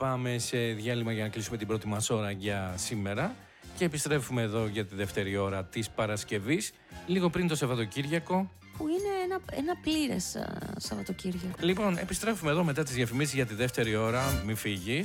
πάμε σε διάλειμμα για να κλείσουμε την πρώτη μας ώρα για σήμερα και επιστρέφουμε εδώ για τη δεύτερη ώρα της Παρασκευής, λίγο πριν το Σαββατοκύριακο. Που είναι ένα πλήρες Σαββατοκύριακο. Λοιπόν, επιστρέφουμε εδώ μετά τις διαφημίσεις για τη δεύτερη ώρα, μην φύγεις.